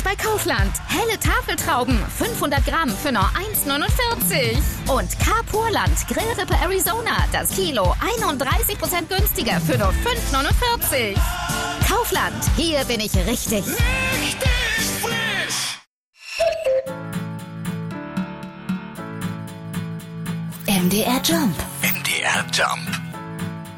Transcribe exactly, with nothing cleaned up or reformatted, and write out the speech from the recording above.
bei Kaufland. Helle Tafeltrauben, fünfhundert Gramm für nur eins neunundvierzig. Und Carpurland Grillrippe Arizona, das Kilo einunddreißig Prozent günstiger für nur fünf neunundvierzig. Kaufland, hier bin ich richtig. Richtig frisch! M D R Jump. M D R Jump.